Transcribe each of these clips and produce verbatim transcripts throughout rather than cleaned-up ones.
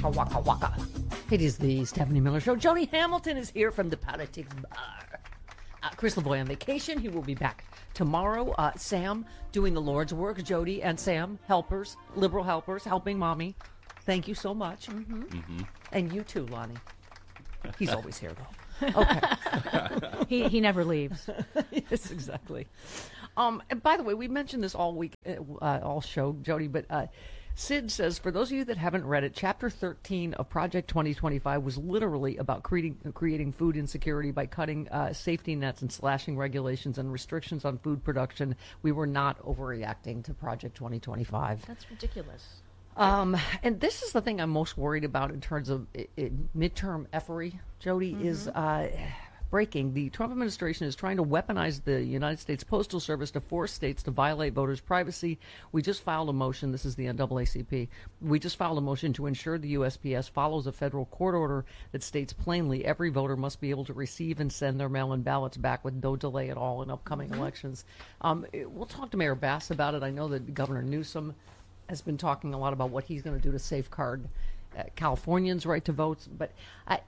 waka, waka, waka. It is the Stephanie Miller Show. Jody Hamilton is here from the Politics Bar. Uh, Chris Lavoie on vacation. He will be back tomorrow. Uh, Sam doing the Lord's work. Jody and Sam, helpers, liberal helpers, helping mommy. Thank you so much. Mm-hmm. Mm-hmm. And you too, Lonnie. He's always here, though. Okay. he he never leaves. Yes, exactly. Um, and by the way, we mentioned this all week, uh, all show, Jody, but uh, Sid says, for those of you that haven't read it, Chapter thirteen of Project twenty twenty-five was literally about creating creating food insecurity by cutting uh, safety nets and slashing regulations and restrictions on food production. We were not overreacting to Project twenty twenty-five. That's ridiculous. Um, and this is the thing I'm most worried about in terms of it, it, midterm effery, Jody, mm-hmm. is uh, breaking. The Trump administration is trying to weaponize the United States Postal Service to force states to violate voters' privacy. We just filed a motion. This is the N double A C P. We just filed a motion to ensure the U S P S follows a federal court order that states plainly every voter must be able to receive and send their mail-in ballots back with no delay at all in upcoming mm-hmm. elections. Um, we'll talk to Mayor Bass about it. I know that Governor Newsom has been talking a lot about what he's going to do to safeguard uh, Californians' right to vote. But I,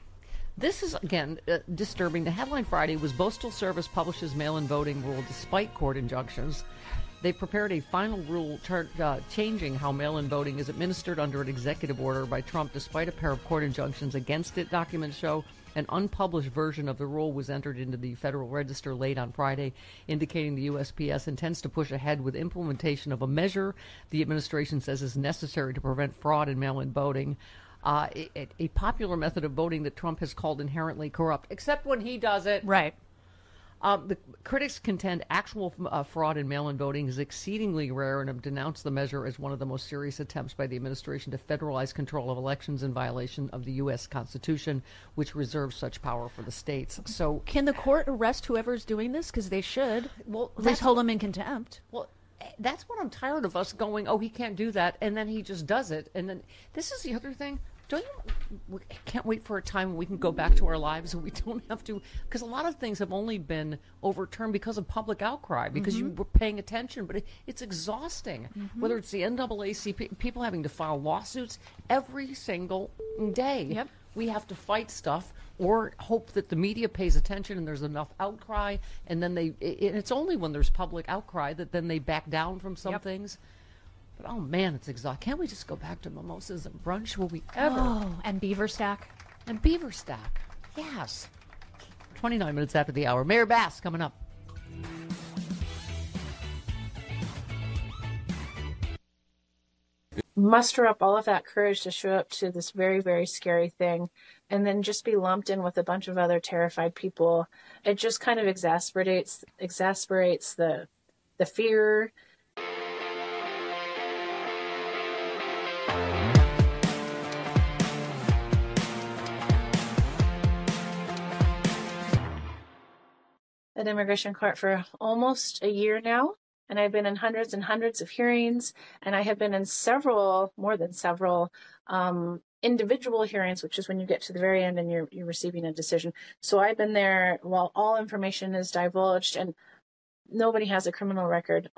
this is, again, uh, disturbing. The headline Friday was Postal Service publishes mail-in voting rule despite court injunctions. They prepared a final rule char- uh, changing how mail-in voting is administered under an executive order by Trump despite a pair of court injunctions against it. Documents show an unpublished version of the rule was entered into the Federal Register late on Friday, indicating the U S P S intends to push ahead with implementation of a measure the administration says is necessary to prevent fraud in mail-in voting. Uh, a, a popular method of voting that Trump has called inherently corrupt, except when he does it. Right. Um, the critics contend actual uh, fraud in mail-in voting is exceedingly rare and have denounced the measure as one of the most serious attempts by the administration to federalize control of elections in violation of the U S Constitution, which reserves such power for the states. So, can the court arrest whoever's doing this? Because they should. Well, they hold him in contempt. Well, that's what I'm tired of us going, oh, he can't do that, and then he just does it. And then this is the other thing. Don't you, we can't wait for a time when we can go back to our lives and we don't have to, because a lot of things have only been overturned because of public outcry, because mm-hmm. you were paying attention, but it, it's exhausting. Mm-hmm. Whether it's the N double A C P, people having to file lawsuits every single day. Yep. We have to fight stuff or hope that the media pays attention and there's enough outcry, and then they, it, it's only when there's public outcry that then they back down from some yep. things. But, oh, man, it's exhausting. Can't we just go back to mimosas and brunch? Will we ever? Oh, and beaver stack. And beaver stack. Yes. twenty-nine minutes after the hour. Mayor Bass coming up. Muster up all of that courage to show up to this very, very scary thing and then just be lumped in with a bunch of other terrified people. It just kind of exasperates exasperates the the fear. At immigration court for almost a year now, and I've been in hundreds and hundreds of hearings, and I have been in several, more than several, um, individual hearings, which is when you get to the very end and you're you're receiving a decision. So I've been there while all information is divulged, and nobody has a criminal record.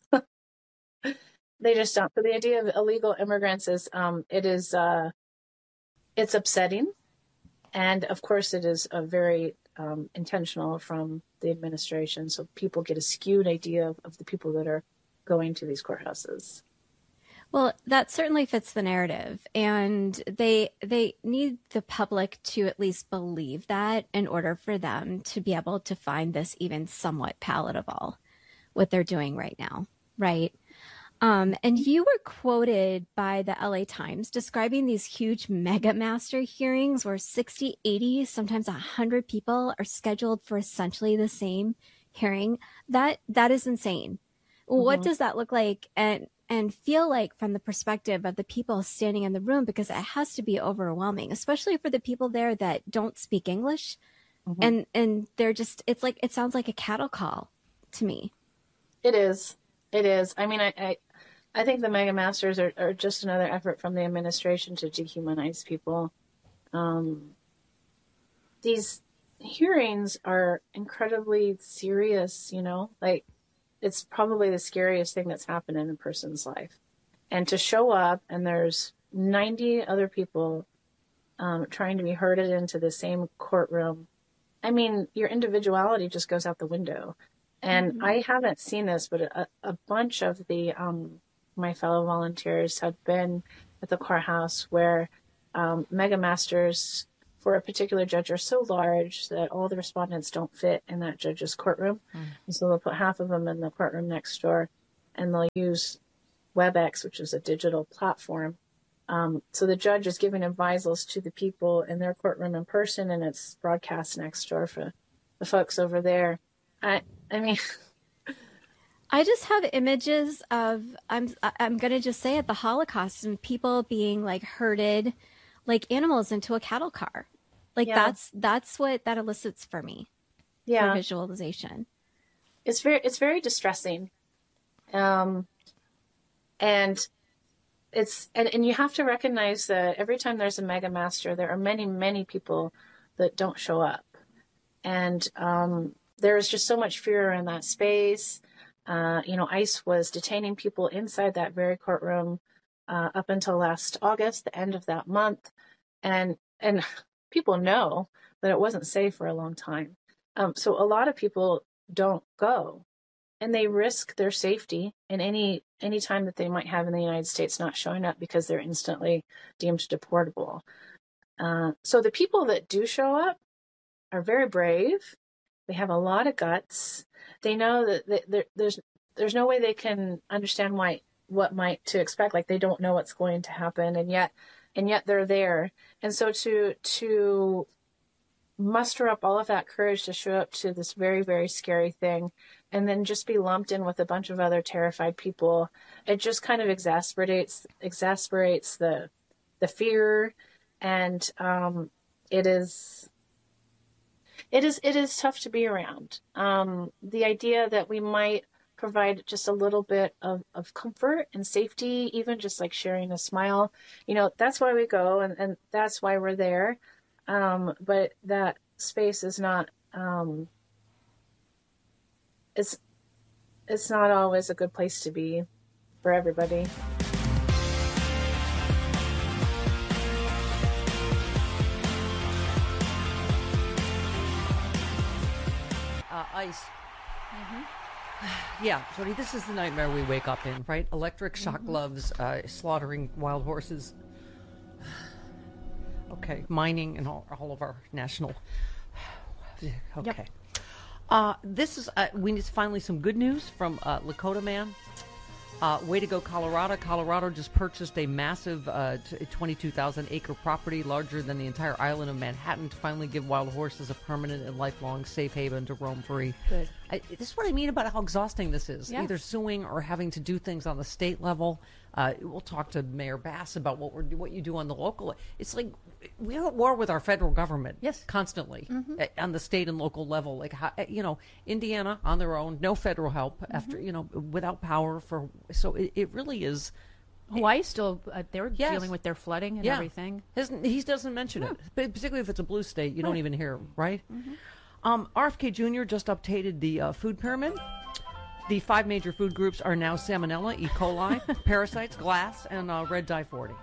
They just don't. So the idea of illegal immigrants is, um, it is, uh, it's upsetting, and of course it is a very um, intentional from the administration, so people get a skewed idea of, of the people that are going to these courthouses. Well, that certainly fits the narrative, and they they need the public to at least believe that in order for them to be able to find this even somewhat palatable, what they're doing right now, right? Um, and you were quoted by the L A Times describing these huge mega master hearings where sixty, eighty, sometimes one hundred people are scheduled for essentially the same hearing. That that is insane. Mm-hmm. What does that look like and and feel like from the perspective of the people standing in the room? Because it has to be overwhelming, especially for the people there that don't speak English. Mm-hmm. And and they're just, it's like, it sounds like a cattle call to me. It is. It is. I mean, I, I I think the mega masters are, are just another effort from the administration to dehumanize people. Um, these hearings are incredibly serious, you know, like it's probably the scariest thing that's happened in a person's life. And to show up and there's ninety other people um, trying to be herded into the same courtroom. I mean, your individuality just goes out the window. And mm-hmm. I haven't seen this, but a, a bunch of the um, my fellow volunteers have been at the courthouse where um, mega masters for a particular judge are so large that all the respondents don't fit in that judge's courtroom. Mm. And so they'll put half of them in the courtroom next door, and they'll use WebEx, which is a digital platform. Um, so the judge is giving advisals to the people in their courtroom in person, and it's broadcast next door for the folks over there. I, I mean... I just have images of, I'm I'm going to just say it, the Holocaust and people being like herded like animals into a cattle car. Like yeah. that's that's what that elicits for me. Yeah. For visualization. It's very it's very distressing. Um and it's and, and you have to recognize that every time there's a mega master, there are many, many people that don't show up. And um there's just so much fear in that space. Uh, you know, ICE was detaining people inside that very courtroom uh, up until last August, the end of that month. And and people know that it wasn't safe for a long time. Um, so a lot of people don't go, and they risk their safety in any any time that they might have in the United States not showing up because they're instantly deemed deportable. Uh, so the people that do show up are very brave. They have a lot of guts. They know that they, there, there's there's no way they can understand why what might to expect. Like they don't know what's going to happen, and yet and yet they're there. And so to to muster up all of that courage to show up to this very, very scary thing, and then just be lumped in with a bunch of other terrified people, it just kind of exasperates exasperates the the fear, and um, it is. It is it is tough to be around. Um, the idea that we might provide just a little bit of, of comfort and safety, even just like sharing a smile, you know, that's why we go, and, and that's why we're there. Um, but that space is not um, it's it's not always a good place to be for everybody. ICE. Mm-hmm. Yeah, Jody, this is the nightmare we wake up in, right? Electric shock mm-hmm. gloves, uh, slaughtering wild horses. Okay, mining and all, all of our national... Okay. Yep. Uh, this is, uh, we need finally some good news from uh, Lakota Man. Uh, way to go, Colorado. Colorado just purchased a massive uh, twenty-two thousand acre property, larger than the entire island of Manhattan, to finally give wild horses a permanent and lifelong safe haven to roam free. Good. I, this is what I mean about how exhausting this is. Yeah. Either suing or having to do things on the state level. Uh, we'll talk to Mayor Bass about what we're what you do on the local. It's like we're at war with our federal government. Yes, constantly mm-hmm. uh, on the state and local level. Like how, you know, Indiana on their own, no federal help mm-hmm. after you know without power for. So it, it really is. Hawaii still uh, they're yes. dealing with their flooding and yeah. everything. His, he doesn't mention yeah. it, but particularly if it's a blue state, you right. don't even hear, right? Mm-hmm. Um, R F K Junior just updated the uh, food pyramid. The five major food groups are now Salmonella, E. coli, parasites, glass, and uh, red dye forty.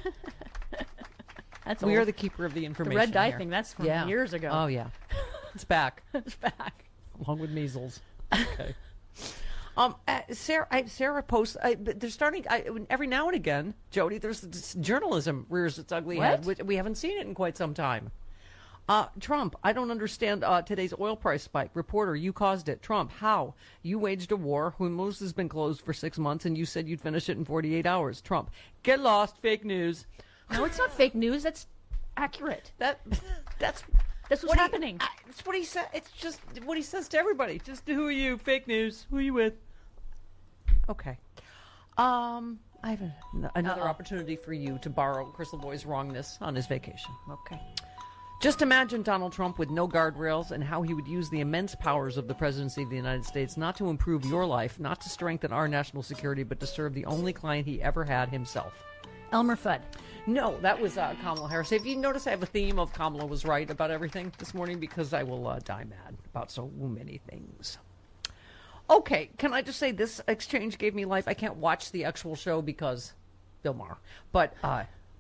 That's we old. are the keeper of the information. The red dye here. thing, that's from yeah. years ago. Oh, yeah. It's back. It's back. Along with measles. Okay. um, uh, Sarah, I, Sarah posts, I, they're starting, I, every now and again, Jody, there's this journalism rears its ugly what? head. Which we haven't seen it in quite some time. Uh, Trump, I don't understand uh, today's oil price spike. Reporter, you caused it. Trump, how? You waged a war. Hormuz has been closed for six months, and you said you'd finish it in forty-eight hours. Trump, get lost. Fake news. No, it's not fake news. That's accurate. That that's that's what's what happening. He, that's what he said. It's just what he says to everybody. Just who are you? Fake news. Who are you with? Okay. Um, I have a, another Uh-oh. opportunity for you to borrow Chris Lavoie's wrongness on his vacation. Okay. Just imagine Donald Trump with no guardrails and how he would use the immense powers of the presidency of the United States not to improve your life, not to strengthen our national security, but to serve the only client he ever had himself. Elmer Fudd. No, that was uh, Kamala Harris. If you notice, I have a theme of Kamala was right about everything this morning because I will uh, die mad about so many things. Okay, can I just say this exchange gave me life? I can't watch the actual show because Bill Maher, but... Uh,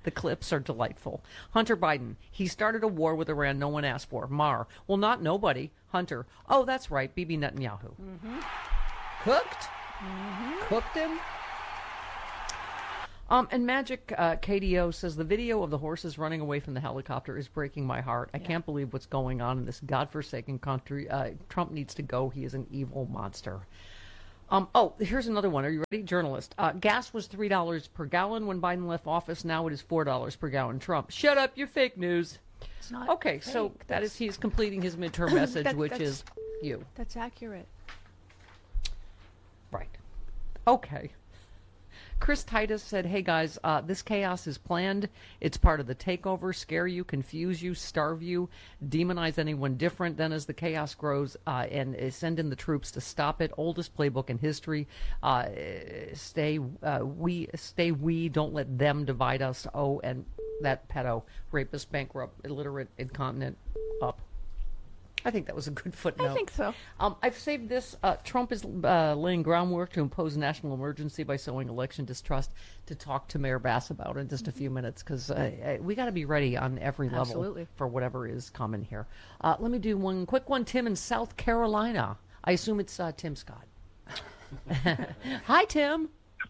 The clips are delightful. Hunter Biden, he started a war with Iran no one asked for. Mar, well, not nobody. Hunter, oh, that's right, Bibi Netanyahu. Mm-hmm. Cooked? Mm-hmm. Cooked him? Um, and Magic uh, K D O says the video of the horses running away from the helicopter is breaking my heart. I yeah. can't believe what's going on in this godforsaken country. Uh, Trump needs to go. He is an evil monster. Um, oh, here's another one. Are you ready? Journalist. Uh, gas was three dollars per gallon when Biden left office. Now it is four dollars per gallon. Trump, shut up, you're fake news. It's not okay, fake. so that is he's completing his midterm message, that, which is you. That's accurate. Right. Okay. Chris Titus said, hey, guys, uh, this chaos is planned. It's part of the takeover, scare you, confuse you, starve you, demonize anyone different. Then as the chaos grows uh, and uh, send in the troops to stop it. Oldest playbook in history. Uh, stay uh, we, stay we, don't let them divide us. Oh, and that pedo, rapist, bankrupt, illiterate, incontinent, up. I think that was a good footnote. I think so. Um, I've saved this. Uh, Trump is uh, laying groundwork to impose national emergency by sowing election distrust to talk to Mayor Bass about in just a few minutes because uh, we got to be ready on every level Absolutely. for whatever is coming here. Uh, let me do one quick one. Tim in South Carolina. I assume it's uh, Tim Scott. Hi, Tim.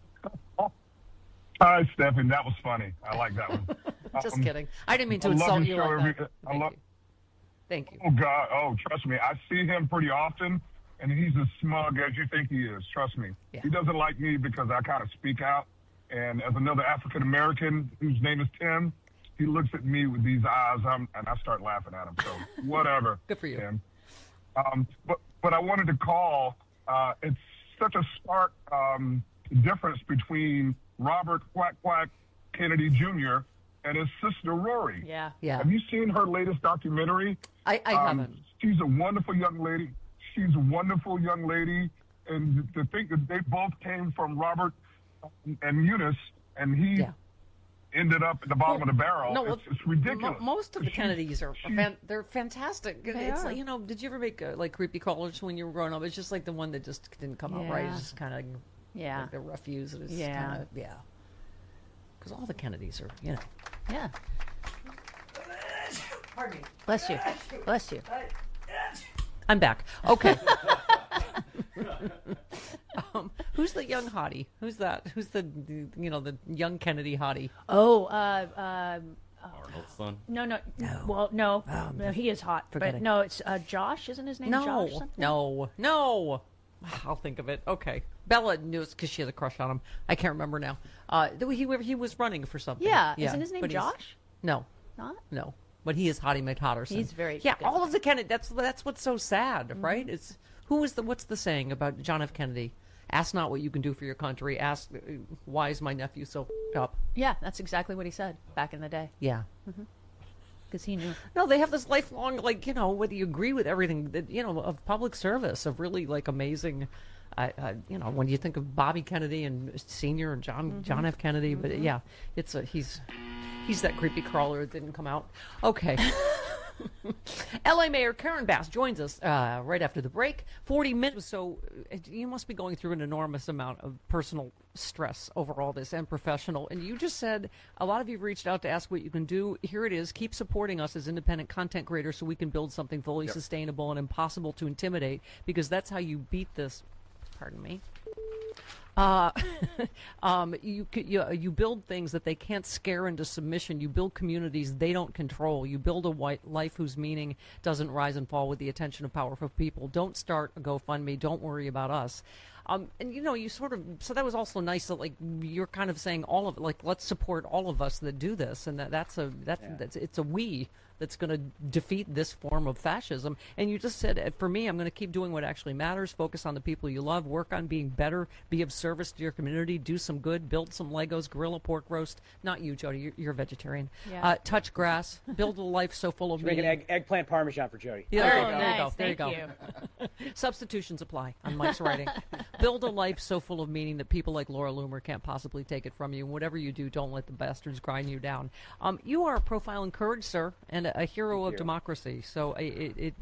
Hi, Stephen. That was funny. I like that one. Just um, kidding. I didn't mean to I insult love you your like show that. every, I love. You. Thank you. Oh, God. Oh, trust me. I see him pretty often, and he's as smug as you think he is. Trust me. Yeah. He doesn't like me because I kind of speak out. And as another African-American whose name is Tim, he looks at me with these eyes, I'm, and I start laughing at him. So whatever. Good for you. Tim. Um, but, but I wanted to call. Uh, it's such a stark um, difference between Robert Quack Quack Kennedy Junior and his sister Rory. Yeah. Yeah. Have you seen her latest documentary? I, I Um, haven't. She's a wonderful young lady. She's a wonderful young lady. And to think that they both came from Robert and Eunice, and he Yeah. ended up at the bottom Well, of the barrel. no, it's, it's ridiculous. Mo- most of the She- Kennedys are she- fan- they're fantastic. They it's are. like, you know, did you ever make uh, like creepy crawlers when you were growing up? It's just like the one that just didn't come out right. Yeah. It's just kind of Yeah. like the refuse. It's Yeah. kinda, yeah. Because all the Kennedys are, you know. Yeah. Pardon me. Bless you. Bless you. I'm back. Okay. um, who's the young hottie? Who's that? Who's the, the you know the young Kennedy hottie? Oh, uh, um, Arnold's son. no, no, No. Well, no, Um, no, he is hot. But forgetting. no, it's uh, Josh. Isn't his name No, Josh? Something? no, no. I'll think of it. Okay. Bella knew it because she has a crush on him. I can't remember now. Uh, he he was running for something. Yeah. Isn't his name but he's- Josh? No, Not? no. But he is Hottie McHotterson. He's very yeah. good. All of the Kennedy. That's that's what's so sad, right? It's who is the what's the saying about John F. Kennedy? Ask not what you can do for your country. Ask uh, why is my nephew so f***ed up? Yeah, that's exactly what he said back in the day. Yeah. Because he knew. No, they have this lifelong, like, you know, whether you agree with everything, that you know, of public service, of really, like, amazing, uh, uh, you know, when you think of Bobby Kennedy and Senior and John John F. Kennedy, but yeah, it's a, he's, he's that creepy crawler that didn't come out. Okay. L A Mayor Karen Bass joins us uh, right after the break. forty minutes. So uh, you must be going through an enormous amount of personal stress over all this and professional. And you just said a lot of you have reached out to ask what you can do. Here it is. Keep supporting us as independent content creators so we can build something fully Yep. sustainable and impossible to intimidate, because that's how you beat this. Pardon me. Uh, um, you, c- you you build things that they can't scare into submission. You build communities they don't control. You build a white life whose meaning doesn't rise and fall with the attention of powerful people. Don't start a GoFundMe. Don't worry about us. Um, and you know, you sort of, so that was also nice that like you're kind of saying all of it, like let's support all of us that do this, and that that's a that's, that's it's a we that's going to defeat this form of fascism. And you just said, uh, for me, I'm going to keep doing what actually matters, focus on the people you love, work on being better, be of service to your community, do some good, build some Legos, grill a pork roast. Not you, Jody, you're, you're a vegetarian. Yeah. Uh, touch grass, build a life so full of Make an meaning. egg, eggplant parmesan for Jody. Yeah, Oh, there you go. There you nice. go. There you Thank go. Substitutions apply on Mike's writing. Build a life so full of meaning that people like Laura Loomer can't possibly take it from you. And whatever you do, don't let the bastards grind you down. Um, you are a profile in courage, sir, and a, a hero of democracy. So I- it, it,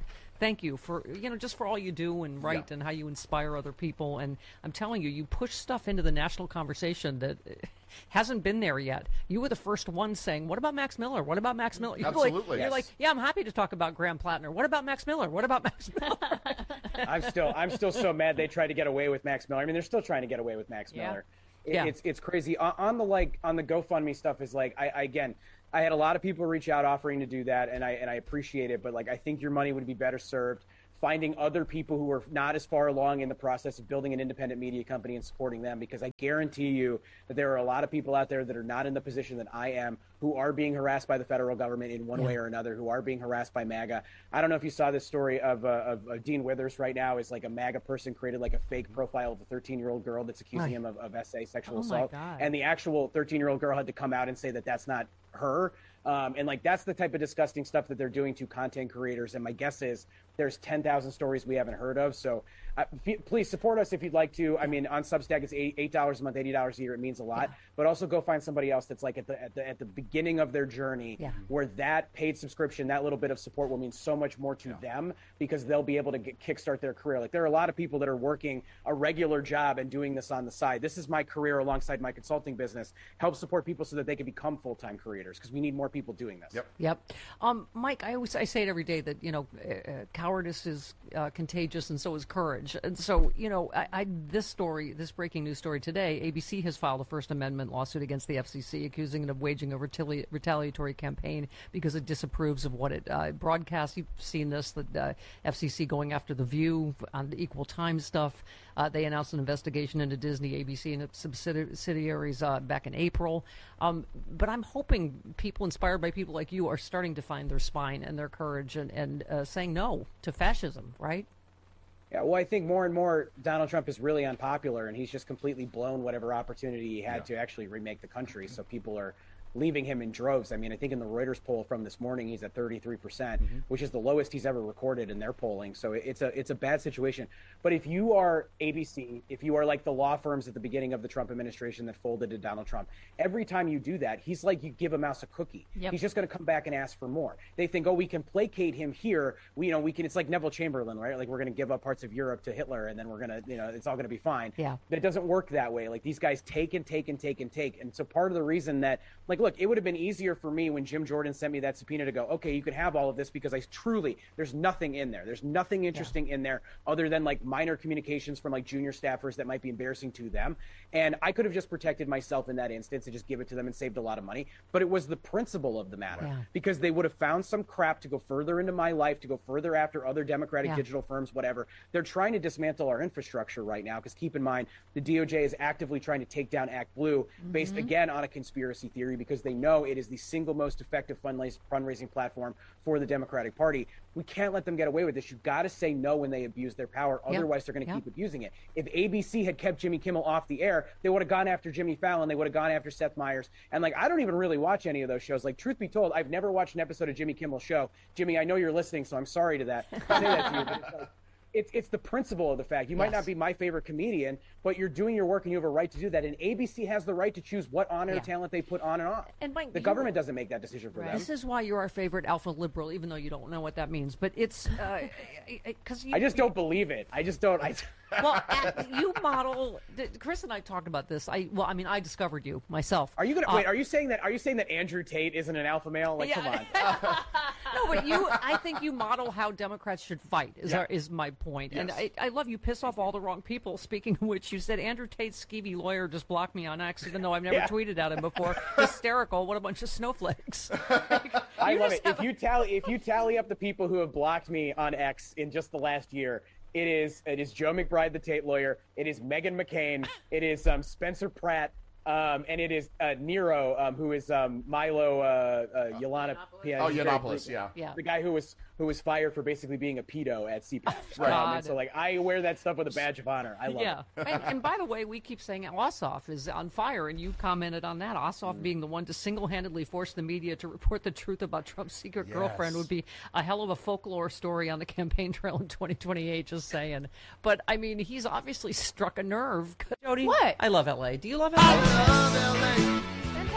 thank you for, you know, just for all you do and write yeah. and how you inspire other people. And I'm telling you, you push stuff into the national conversation that hasn't been there yet. You were the first one saying, what about Max Miller? What about Max Miller? You're Absolutely. Like, yes. You're like, yeah, I'm happy to talk about Graham Plattner. What about Max Miller? What about Max Miller? I'm still, I'm still so mad they tried to get away with Max Miller. I mean, they're still trying to get away with Max yeah. Miller. It, yeah. It's, it's crazy. On, on the, like, on the GoFundMe stuff is like, I, I again, I had a lot of people reach out offering to do that, and I and I appreciate it. But like, I think your money would be better served finding other people who are not as far along in the process of building an independent media company and supporting them, because I guarantee you that there are a lot of people out there that are not in the position that I am, who are being harassed by the federal government in one yeah. way or another, who are being harassed by MAGA. I don't know if you saw this story of, uh, of, of Dean Withers right now. Is like a MAGA person created like a fake profile of a thirteen-year-old girl that's accusing right. him of, of S A, sexual oh assault. And the actual thirteen-year-old girl had to come out and say that that's not her. Um, and like, that's the type of disgusting stuff that they're doing to content creators. And my guess is there's ten thousand stories we haven't heard of. So uh, f- please support us if you'd like to. I mean, on Substack, it's eight, $8 a month, eighty dollars a year. It means a lot. Yeah. But also go find somebody else that's like at the, at the, at the beginning of their journey yeah. where that paid subscription, that little bit of support will mean so much more to yeah. them, because they'll be able to get, kickstart their career. Like, there are a lot of people that are working a regular job and doing this on the side. This is my career alongside my consulting business. Help support people so that they can become full-time creators, because we need more people doing this. Yep. Yep. Um, Mike, I always I say it every day that, you know, uh, cowardice is uh, contagious, and so is courage. And so, you know, I, I this story, this breaking news story today, A B C has filed a First Amendment lawsuit against the F C C, accusing it of waging a retali- retaliatory campaign because it disapproves of what it uh, broadcasts. You've seen this, the uh, F C C going after The View on the equal time stuff. Uh, they announced an investigation into Disney, A B C, and its subsidiaries uh, back in April. Um, but I'm hoping people inspired by people like you are starting to find their spine and their courage and, and uh, saying no to fascism, right? Yeah, well, I think more and more Donald Trump is really unpopular, and he's just completely blown whatever opportunity he had yeah. to actually remake the country. So people are leaving him in droves. I mean, I think in the Reuters poll from this morning, he's at thirty-three percent, mm-hmm. which is the lowest he's ever recorded in their polling. So it's a it's a bad situation. But if you are A B C, if you are like the law firms at the beginning of the Trump administration that folded to Donald Trump, every time you do that, he's like, you give a mouse a cookie. Yep. He's just going to come back and ask for more. They think, oh, we can placate him here. We, you know, we can. It's like Neville Chamberlain, right? Like, we're going to give up parts of Europe to Hitler, and then we're going to, you know, it's all going to be fine. Yeah. But it doesn't work that way. Like, these guys take and take and take and take. And so part of the reason that, like, look, it would have been easier for me when Jim Jordan sent me that subpoena to go, okay, you can have all of this, because I truly, there's nothing in there. There's nothing interesting yeah. in there other than like minor communications from like junior staffers that might be embarrassing to them. And I could have just protected myself in that instance and just give it to them and saved a lot of money. But it was the principle of the matter, yeah. because they would have found some crap to go further into my life, to go further after other Democratic yeah. digital firms, whatever. They're trying to dismantle our infrastructure right now, because keep in mind, the D O J is actively trying to take down ActBlue mm-hmm. based again on a conspiracy theory, because they know it is the single most effective fundraising platform for the Democratic Party. We can't let them get away with this. You've got to say no when they abuse their power. Otherwise, yep. they're going to yep. keep abusing it. If A B C had kept Jimmy Kimmel off the air, they would have gone after Jimmy Fallon. They would have gone after Seth Meyers. And like, I don't even really watch any of those shows. Like, truth be told, I've never watched an episode of Jimmy Kimmel's show. Jimmy, I know you're listening, so I'm sorry to that. I say that to you, but it's like, It's it's the principle of the fact. You might yes. not be my favorite comedian, but you're doing your work and you have a right to do that. And A B C has the right to choose what on-air yeah. talent they put on and off. And Mike, the government doesn't make that decision for right. them. This is why you're our favorite alpha liberal, even though you don't know what that means. But it's because uh, I just don't believe it. I just don't. I, well, you model. Chris and I talked about this. I well, I mean, I discovered you myself. Are you gonna uh, wait? Are you saying that? Are you saying that Andrew Tate isn't an alpha male? Like, yeah. come on. No, but you. I think you model how Democrats should fight. Is yeah. our, is my point. Yes. And I, I love you. Piss off all the wrong people. Speaking of which, you said Andrew Tate's skeevy lawyer just blocked me on X, even though I've never yeah. tweeted at him before. Hysterical. What a bunch of snowflakes. Like, I love it. If you tally, if you tally up the people who have blocked me on X in just the last year. It is it is Joe McBride, the Tate lawyer. It is Meghan McCain. It is um, Spencer Pratt. Um, and it is uh, Nero, um, who is um, Milo uh, uh, Yiannopoulos. Oh, Yiannopoulos, yeah. yeah. The guy who was who was fired for basically being a pedo at C PAC. Right. Um, and so, like, I wear that stuff with a badge of honor. I love yeah. it. and, and by the way, we keep saying Ossoff is on fire, and you commented on that. Ossoff mm. being the one to single-handedly force the media to report the truth about Trump's secret yes. girlfriend would be a hell of a folklore story on the campaign trail in twenty twenty-eight, just saying. But, I mean, he's obviously struck a nerve. Jody, what? I love L A. Do you love L A? I love L A. Fantastic.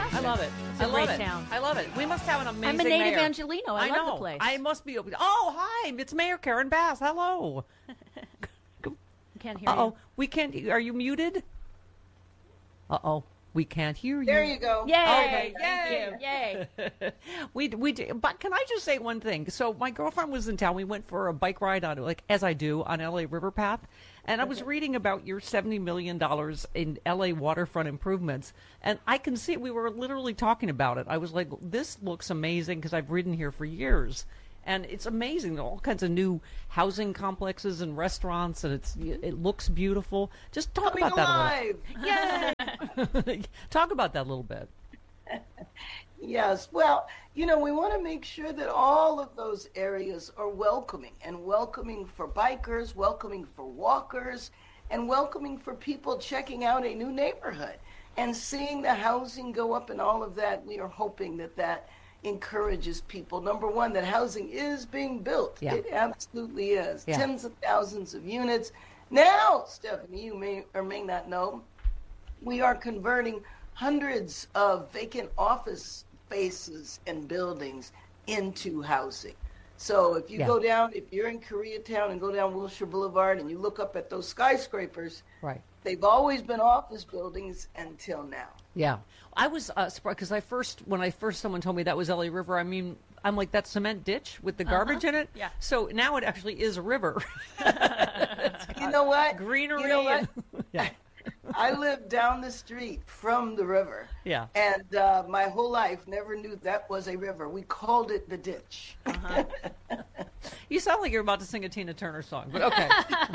fantastic. I love it. It's I a love great it. town. I love it. We must have an amazing I'm a native mayor. Angelino. I, I love know. the place. I must be. Oh, hi. It's Mayor Karen Bass. Hello. Can't hear Uh-oh. you. We can't. Are you muted? Uh-oh. We can't hear you. There you go. Yay! Okay, Thank yay. you. Yay! we we do, but can I just say one thing? So my girlfriend was in town. We went for a bike ride on, like as I do, on L A River Path, and I was reading about your seventy million dollars in L A waterfront improvements, and I can see we were literally talking about it. I was like, this looks amazing because I've ridden here for years. And it's amazing, all kinds of new housing complexes and restaurants, and it's it looks beautiful. Just talk Coming about that alive. a little. Yay! Talk about that a little bit. Yes. Well, you know, we want to make sure that all of those areas are welcoming and welcoming for bikers, welcoming for walkers, and welcoming for people checking out a new neighborhood and seeing the housing go up and all of that. We are hoping that that encourages people. Number one, that housing is being built. Yeah. It absolutely is. Yeah. Tens of thousands of units. Now, Stephanie, you may or may not know, we are converting hundreds of vacant office spaces and buildings into housing. So if you Yeah. go down, if you're in Koreatown and go down Wilshire Boulevard and you look up at those skyscrapers, Right. they've always been office buildings until now. Yeah, I was uh, surprised because I first, when I first someone told me that was L A River, I mean, I'm like, that cement ditch with the garbage in it. Yeah. So now it actually is a river. You know what? Greenery. You know what? and- yeah. I live down the street from the river. Yeah. And uh, my whole life never knew that was a river. We called it the ditch. You sound like you're about to sing a Tina Turner song, but okay.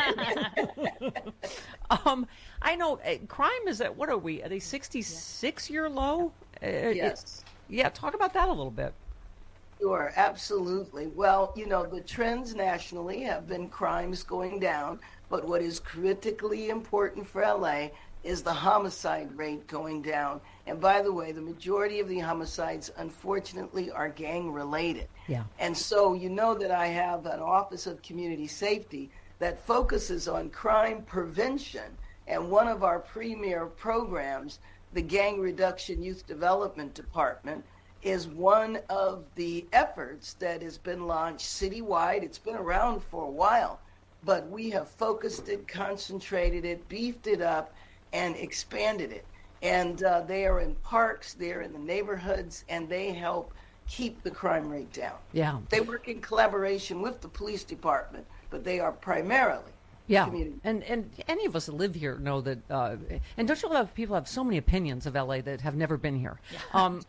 um, I know uh, crime is at, what are we, at a sixty-six year low? Uh, it- Yes. yeah, talk about that a little bit. Sure, absolutely. Well, you know, the trends nationally have been crimes going down, but what is critically important for L A is the homicide rate going down. And by the way, the majority of the homicides, unfortunately, are gang related. Yeah. And so you know that I have an Office of Community Safety that focuses on crime prevention. And one of our premier programs, the Gang Reduction Youth Development Department, is one of the efforts that has been launched citywide. It's been around for a while, but we have focused it, concentrated it, beefed it up, and expanded it. And uh, they are in parks, they're in the neighborhoods, and they help keep the crime rate down. Yeah. They work in collaboration with the police department, but they are primarily Yeah, community. and and any of us that live here know that. Uh, and don't you love people have so many opinions of L A that have never been here? Um,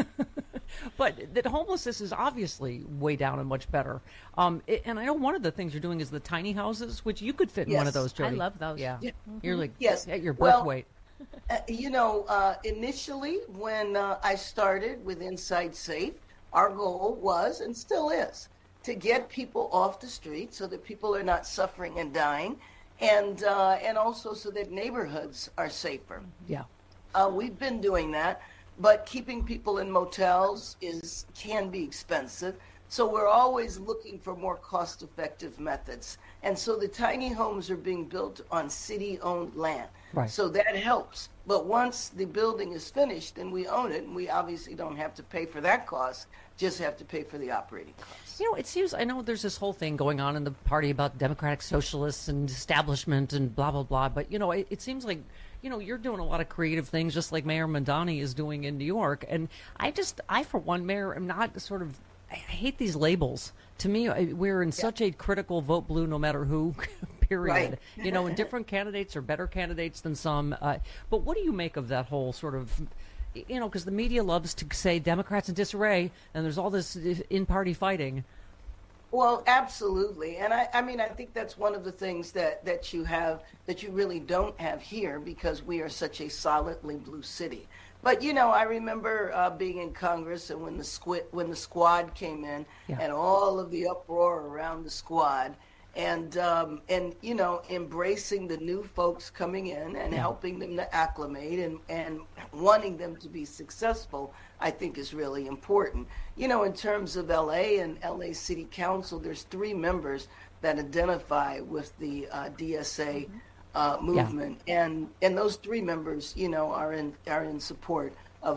but that homelessness is obviously way down and much better. Um, it- and I know one of the things you're doing is the tiny houses, which you could fit in one of Yes. those, Jody. I love those. Yeah, Yeah. you're like Yes. at your birth Well, weight. Uh, you know, uh, initially when uh, I started with Inside Safe, our goal was and still is to get people off the street so that people are not suffering and dying, and uh, and also so that neighborhoods are safer. Yeah, Uh, we've been doing that, but keeping people in motels is can be expensive. So we're always looking for more cost-effective methods. And so the tiny homes are being built on city-owned land. Right. So that helps. But once the building is finished and we own it, and we obviously don't have to pay for that cost, just have to pay for the operating costs. you know, it seems I know there's this whole thing going on in the party about democratic socialists and establishment and blah blah blah. But you know, it, it seems like you know you're doing a lot of creative things, just like Mayor Mandani is doing in New York. And I just, I for one, Mayor, am not sort of. I hate these labels. To me, I- we're in such a critical vote blue no matter who period. Right. You know, and different candidates are better candidates than some. Uh, but what do you make of that whole sort of, you know, because the media loves to say Democrats in disarray and there's all this in-party fighting. Well, absolutely. And I, I mean, I think that's one of the things that, that you have, that you really don't have here because we are such a solidly blue city. But, you know, I remember uh, being in Congress and when the, squid, when the squad came in Yeah. and all of the uproar around the squad and, um, and you know, embracing the new folks coming in and Yeah. helping them to acclimate and, and wanting them to be successful, I think is really important. You know, in terms of L A and L A City Council, there's three members that identify with the uh, D S A uh, movement, and and those three members, you know, are in are in support of me.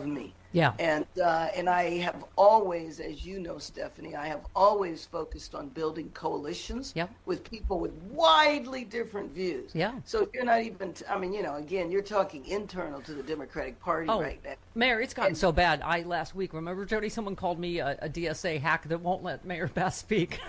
Yeah. And uh, and I have always, as you know, Stephanie, I have always focused on building coalitions Yep. with people with widely different views. Yeah. So you're not even, t- I mean, you know, again, you're talking internal to the Democratic Party Oh, right now. Mayor, it's gotten so bad. I last week, remember, Jody, someone called me a, a D S A hack that won't let Mayor Beth speak.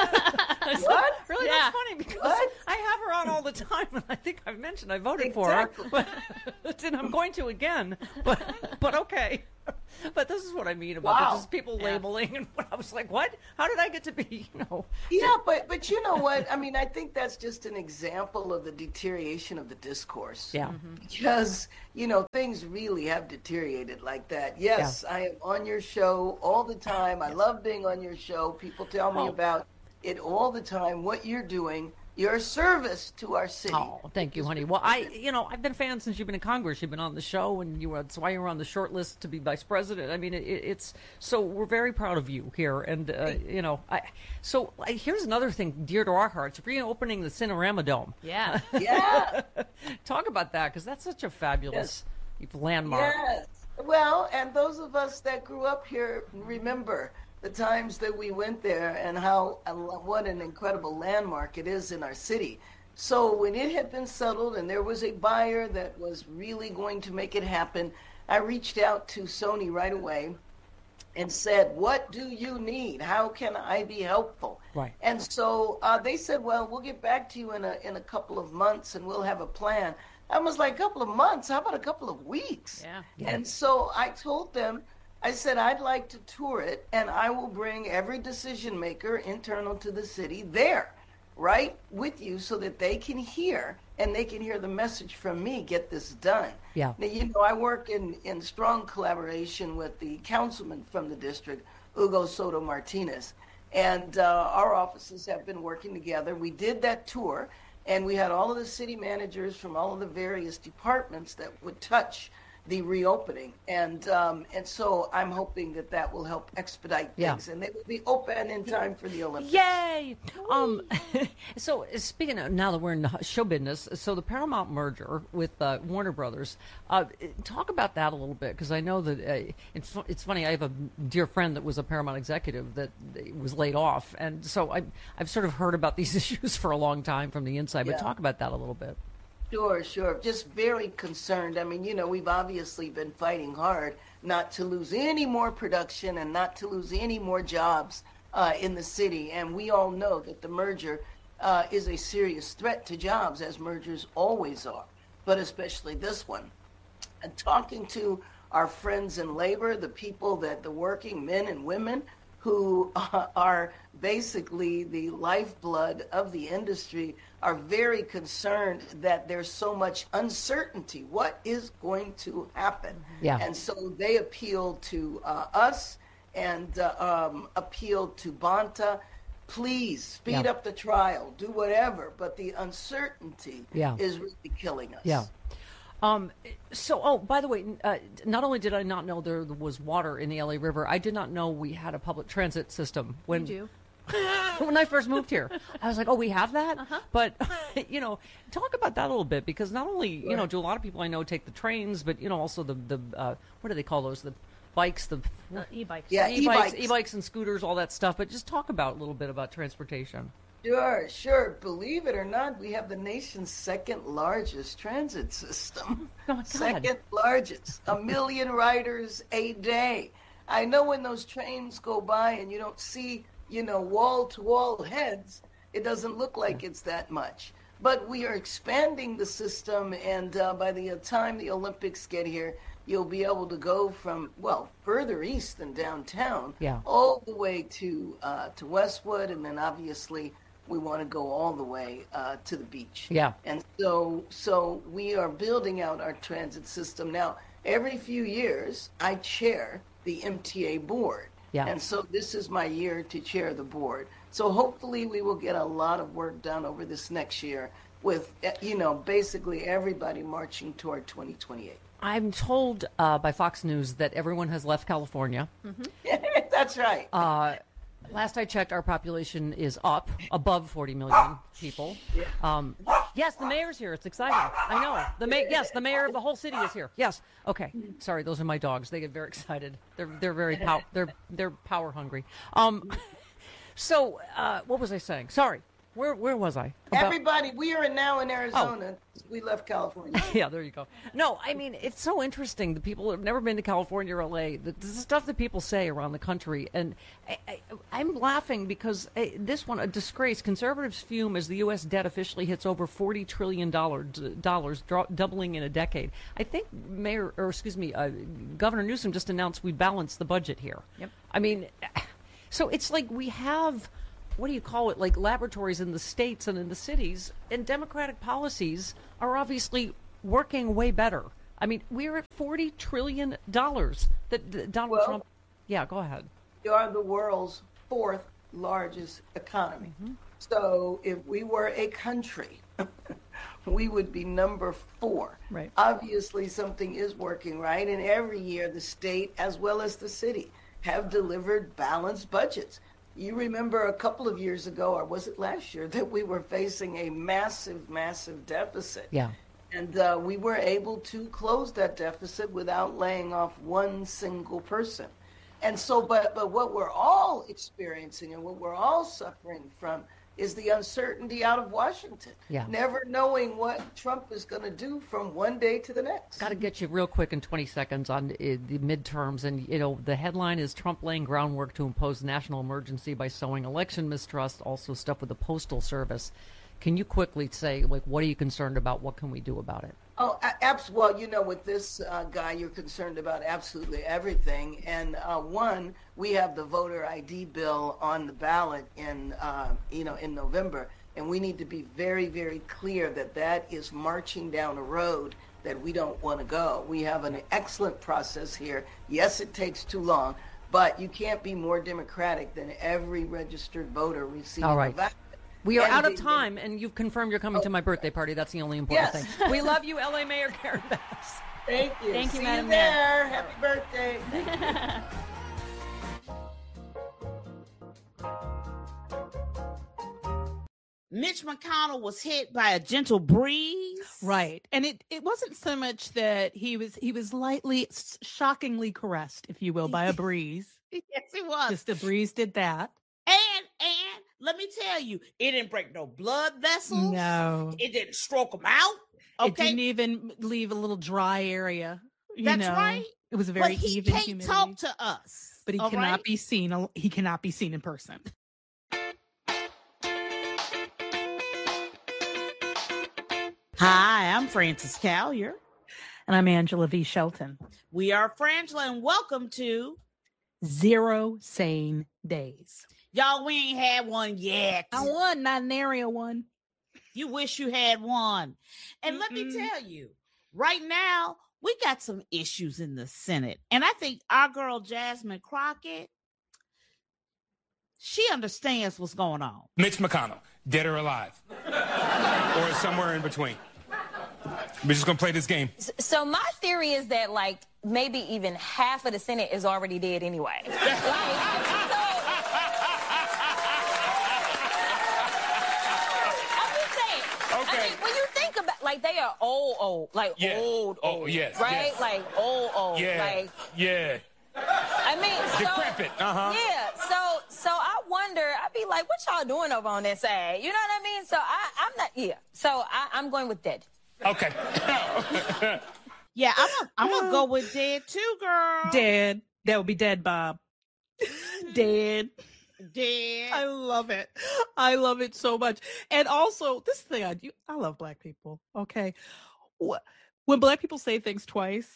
What? Really, Yeah. that's funny because What? I have her on all the time, and I think I've mentioned I voted Exactly. for her, but and I'm going to again. But but okay. But this is what I mean about Wow. it, just people labeling, and I was like, what? How did I get to be, you know? Yeah, but but you know what? I mean, I think that's just an example of the deterioration of the discourse. Yeah. Because, you know, things really have deteriorated like that. Yes, I am on your show all the time. I love being on your show. People tell me Oh. about it all the time, what you're doing, your service to our city. Oh, thank you, honey. Well, I, you know, I've been a fan since you've been in Congress. You've been on the show, and you were, that's why you were on the short list to be vice president. I mean, it, it's so we're very proud of you here, and uh, you know, I. So I, here's another thing dear to our hearts: reopening the Cinerama Dome. Yeah. Yeah. Talk about that because that's such a fabulous landmark. Yes. Well, and those of us that grew up here remember the times that we went there and how what an incredible landmark it is in our city. So when it had been settled and there was a buyer that was really going to make it happen, I reached out to Sony right away and said, what do you need? How can I be helpful? Right. And so uh, they said, well, we'll get back to you in a in a couple of months and we'll have a plan. I was like, a couple of months? How about a couple of weeks? Yeah. Yeah. And so I told them, I said, I'd like to tour it, and I will bring every decision maker internal to the city there, right, with you so that they can hear, and they can hear the message from me, get this done. Yeah. Now, you know, I work in, in strong collaboration with the councilman from the district, Hugo Soto Martinez, and uh, our offices have been working together. We did that tour, and we had all of the city managers from all of the various departments that would touch the reopening, and um, and so I'm hoping that that will help expedite Yeah. things, and they will be open in time for the Olympics. Yay! Um, so speaking of, now that we're in show business, so the Paramount merger with uh, Warner Brothers, uh, talk about that a little bit because I know that uh, it's it's funny. I have a dear friend that was a Paramount executive that was laid off, and so I I've sort of heard about these issues for a long time from the inside. But Yeah. talk about that a little bit. Sure, sure. Just very concerned. I mean, you know, we've obviously been fighting hard not to lose any more production and not to lose any more jobs uh, in the city. And we all know that the merger uh, is a serious threat to jobs, as mergers always are, but especially this one. And talking to our friends in labor, the people that the working men and women who uh, are basically the lifeblood of the industry are very concerned that there's so much uncertainty. What is going to happen? Yeah. And so they appealed to uh, us and uh, um, appealed to Bonta. Please speed Yeah. up the trial, do whatever, but the uncertainty Yeah. is really killing us. Yeah. Um, so, oh, by the way, uh, not only did I not know there was water in the L A River, I did not know we had a public transit system. When, You when I first moved here, I was like, oh, we have that? Uh-huh. But, you know, talk about that a little bit because not only, you know, do a lot of people I know take the trains, but, you know, also the, the uh, what do they call those? The bikes, the Uh, e-bikes. Yeah, e-bikes, e-bikes. e-bikes and scooters, all that stuff. But just talk about a little bit about transportation. Sure, sure. Believe it or not, we have the nation's second largest transit system. Oh, my God. Second largest. A million riders a day. I know when those trains go by and you don't see, you know, wall to wall heads, it doesn't look like it's that much. But we are expanding the system, and uh, by the time the Olympics get here, you'll be able to go from, well, further east than downtown, Yeah. all the way to uh, to Westwood, and then obviously we want to go all the way uh, to the beach. Yeah. And so, so we are building out our transit system now. Every few years, I chair the M T A board. Yeah. And so this is my year to chair the board. So hopefully we will get a lot of work done over this next year with, eh, you know, basically everybody marching toward twenty twenty-eight. I'm told uh, by Fox News that everyone has left California. That's right. Uh, last I checked, our population is up above forty million people. Um, Yes, the mayor's here. It's exciting. I know. The ma- Yes, the mayor of the whole city is here. Yes. Okay. Sorry, those are my dogs. They get very excited. They're they're very pow- they're they're power hungry. Um. So, uh, what was I saying? Sorry. Where where was I? About... Everybody, we are now in Arizona. Oh. We left California. Yeah, there you go. No, I mean, it's so interesting. The people who have never been to California or L A, the, the stuff that people say around the country. And I, I, I'm laughing because uh, this one, a disgrace. Conservatives fume as the U S debt officially hits over forty trillion dollars, dollars dro- doubling in a decade. I think Mayor, or excuse me, uh, Governor Newsom just announced we balanced the budget here. Yep. I mean, so it's like we have... what do you call it, like laboratories in the states and in the cities, and Democratic policies are obviously working way better. I mean, we're at forty trillion dollars that, that Donald well, Trump... Yeah, go ahead. We are the world's fourth largest economy. Mm-hmm. So if we were a country, we would be number four. Right. Obviously, something is working right, and every year the state as well as the city have delivered balanced budgets. You remember a couple of years ago, or was it last year, that we were facing a massive, massive deficit. Yeah. And uh, we were able to close that deficit without laying off one single person. And so, but, but what we're all experiencing and what we're all suffering from is the uncertainty out of Washington. Yeah. Never knowing what Trump is going to do from one day to the next. Got to get you real quick in twenty seconds on uh, the midterms. And, you know, the headline is Trump laying groundwork to impose national emergency by sowing election mistrust, also stuff with the Postal Service. Can you quickly say, like, what are you concerned about? What can we do about it? Oh, abs- well, you know, with this uh, guy, you're concerned about absolutely everything. And uh, one, we have the voter I D bill on the ballot in, uh, you know, in November. And we need to be very, very clear that that is marching down a road that we don't want to go. We have an excellent process here. Yes, it takes too long, but you can't be more democratic than every registered voter receiving All right. a ballot. We are and out of the, time, and you've confirmed you're coming oh, to my birthday party. That's the only important yes. thing. We love you, L A Mayor Karen Bass. Thank you. Thank you, See Madam you there. Happy birthday. Mitch McConnell was hit by a gentle breeze. Right. And it, it wasn't so much that he was he was lightly, shockingly caressed, if you will, by a breeze. Yes, he was. Just the breeze did that. And, and let me tell you, it didn't break no blood vessels. No. It didn't stroke them out. Okay. It didn't even leave a little dry area. You That's know? right. It was a very but he even can't humidity. talk to us. But he cannot right? be seen. He cannot be seen in person. Hi, I'm Frances Callier. And I'm Angela V. Shelton. We are Frangela, and welcome to Zero Sane Days. Y'all, we ain't had one yet. I won, not an area one. You wish you had one. And Mm-mm. let me tell you, right now, we got some issues in the Senate. And I think our girl, Jasmine Crockett, she understands what's going on. Mitch McConnell, dead or alive? Or somewhere in between? We're just going to play this game. So my theory is that, like, maybe even half of the Senate is already dead anyway. like, so, I'm just saying. Okay. I mean, when you think about, like, they are old, old, like yeah. old, old, oh, yes, right? yes. Like old, old, yeah. like yeah. I mean, so, decrepit. Uh huh. Yeah. So, so I wonder. I'd be like, what y'all doing over on that side? You know what I mean? So I, I'm not. Yeah. So I, I'm going with dead. Okay. yeah, I'm gonna I'm gonna go with dead too, girl. Dead. That would be dead, Bob. Dead. Dead. I love it. I love it so much. And also, this thing I do, I love black people. Okay. When black people say things twice,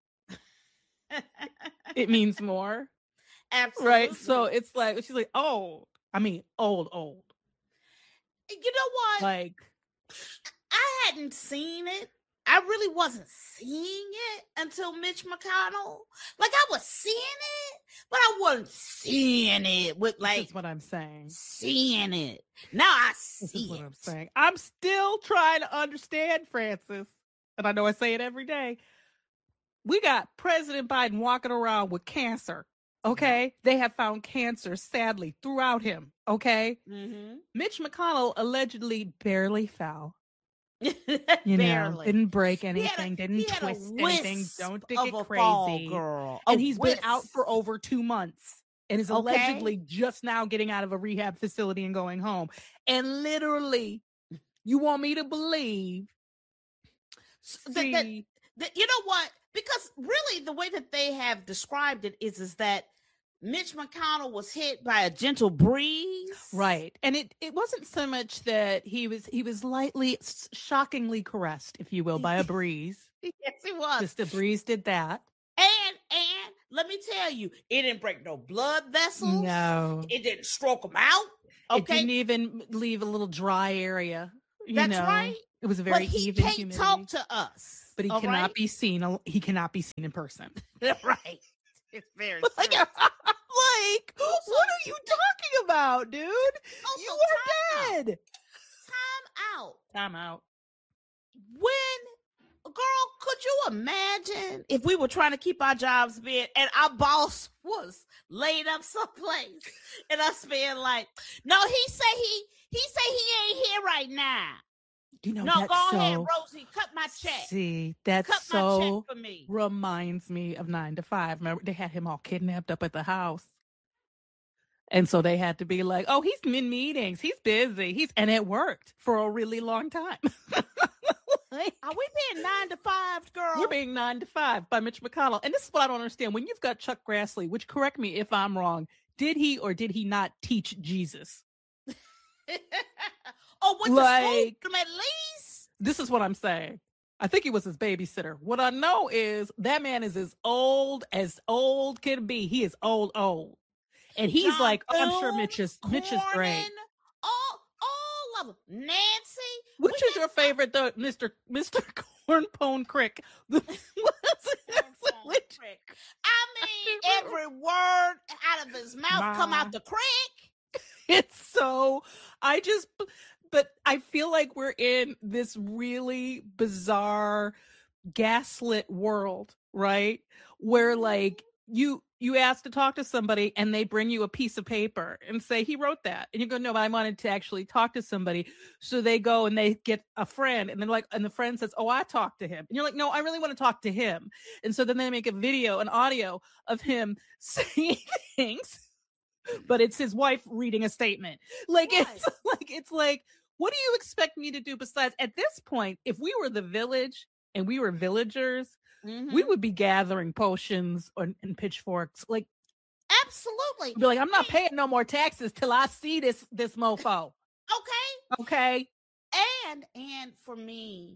it means more. Absolutely. Right? So it's like, she's like, old. I mean, old, old. You know what? Like, I hadn't seen it. I really wasn't seeing it until Mitch McConnell. Like, I was seeing it, but I wasn't seeing it with, like, that's what I'm saying. Seeing it. Now I see this is what it. I'm saying. I'm still trying to understand, Francis. And I know I say it every day. We got President Biden walking around with cancer. Okay. They have found cancer, sadly, throughout him. Okay. Mm-hmm. Mitch McConnell allegedly barely fell. You know, Barely. didn't break He had a- anything, he didn't had a twist anything. wisp Don't think of it a crazy. fall, girl. A And he's been out wisp. for over two months and is Okay. allegedly just now getting out of a rehab facility and going home. And literally, you want me to believe? S- that- that- See, that- you know what? Because really, the way that they have described it is, is that Mitch McConnell was hit by a gentle breeze. right. And it, it wasn't so much that he was he was lightly, s- shockingly caressed, if you will, by a breeze. Yes, it was. Just a breeze did that. And and let me tell you, it didn't break no blood vessels. No. It didn't stroke them out. It Okay. didn't even leave a little dry area. You That's know? right. It was a But very he even can't humidity. talk to us. but he all cannot right? be seen. al- He cannot be seen in person. right. It's very Like, true. like, what are you talking about, dude? Also, You time are out. dead. Time out. Time out. When, girl, could you imagine if we were trying to keep our jobs being and our boss was laid up someplace and us being like, no, he say he he say he ain't here right now. You know, No, that's go so, ahead, Rosie, cut my check. See, that Cut my check so for me. reminds me of nine to five. Remember, they had him all kidnapped up at the house. And so they had to be like, oh, he's in meetings. He's busy. He's and it worked for a really long time. Like, Are we being nine to five, girl? we're being nine to five by Mitch McConnell. And this is what I don't understand. When you've got Chuck Grassley, which correct me if I'm wrong, did he or did he not teach Jesus? oh, with Like- the school at least. This is what I'm saying. I think he was his babysitter. What I know is that man is as old as old can be. He is old, old. And he's John like, oh, I'm sure Thune, Mitch is Mitch is great. Cornyn, all, all of them. Nancy. Which we is your favorite, though, Mister Mister Cornpone Crick? Which- I mean, every word out of his mouth come Ma. out the crick. It's so I just but I feel like we're in this really bizarre gaslit world, right? Where like you you ask to talk to somebody and they bring you a piece of paper and say he wrote that, and you go, no, but I wanted to actually talk to somebody. So they go and they get a friend, and they're like, and the friend says, oh, I talked to him, and you're like, no, I really want to talk to him. And so then they make a video, an audio of him saying things, but it's his wife reading a statement. Like Right. it's like it's like, what do you expect me to do besides at this point? If we were the village and we were villagers, Mhm. we would be gathering potions and, and pitchforks. Like, Absolutely. be like, I'm not paying no more taxes till I see this this mofo. Okay. Okay. And and for me,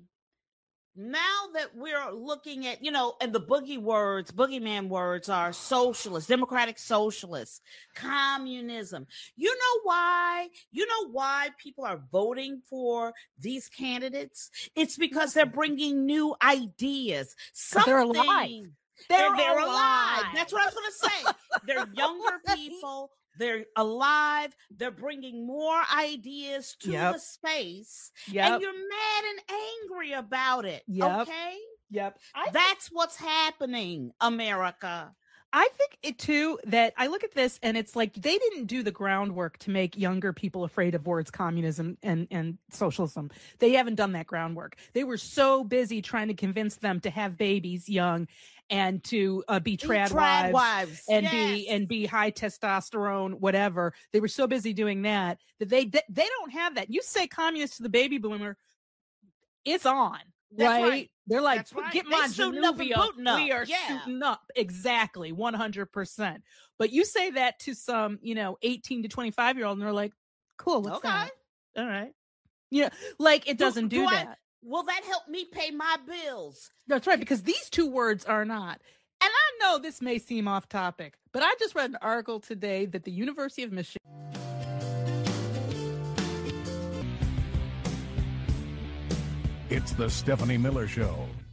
now that we're looking at, you know, and the boogie words, boogeyman words are socialist, democratic socialist, communism. You know why? You know why people are voting for these candidates? It's because they're bringing new ideas. 'Cause they're alive. Something- They're, They're, they're alive. alive. That's what I was going to say. They're younger people. They're alive. They're bringing more ideas to Yep. the space. Yep. And you're mad and angry about it. Yep. Okay? Yep. I That's what's happening, America. I think it too that I look at this and it's like they didn't do the groundwork to make younger people afraid of words communism and, and socialism. They haven't done that groundwork. They were so busy trying to convince them to have babies young and to uh, be trad, Trad wives, wives. and Yes. be and be high testosterone, whatever. They were so busy doing that that they they, they don't have that. You say communist to the baby boomer, it's on. That's right? right. They're like, That's right. get They my suiting up and Januvia. booting up. We are Yeah. suiting up. Exactly. one hundred percent. But you say that to some, you know, eighteen to twenty-five year old and they're like, cool. What's Okay. that? All right. Yeah. Like it doesn't do, do I- that. Will that help me pay my bills? That's right. Because these two words are not. And I know this may seem off topic, but I just read an article today that the University of Michigan. It's the Stephanie Miller Show.